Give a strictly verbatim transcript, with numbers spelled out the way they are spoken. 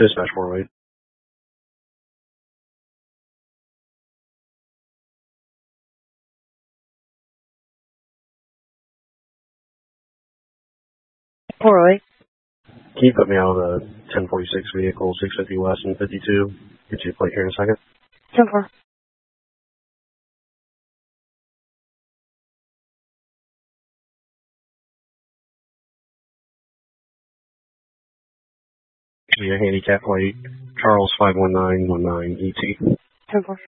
Dispatch four eight. four oh eight. Can you put me out of the ten forty-six vehicle, six fifty west and fifty-two? Get you a plate here in a second. ten four. Actually, a handicap plate, Charles five one nine one nine E T. ten four.